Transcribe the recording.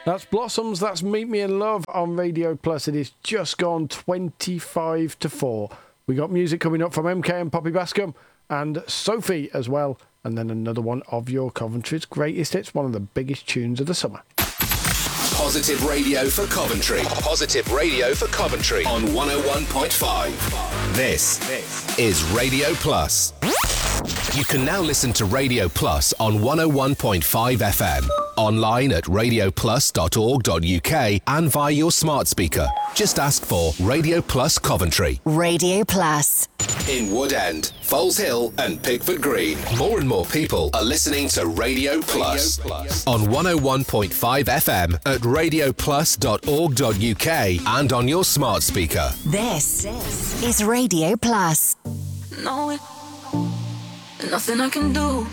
That's Blossoms, that's Meet Me in Love on Radio Plus. It is just gone 25 to 4. We got music coming up from MK and Poppy Bascom and Sophie as well. And then another one of your Coventry's greatest hits, one of the biggest tunes of the summer. Positive Radio for Coventry. Positive Radio for Coventry on 101.5. This is Radio Plus. You can now listen to Radio Plus on 101.5 FM, online at radioplus.org.uk and via your smart speaker. Just ask for Radio Plus Coventry. Radio Plus. In Woodend, Foles Hill and Pickford Green, more and more people are listening to Radio Plus on 101.5 FM at radioplus.org.uk and on your smart speaker. This is Radio Plus. No, nothing I can do.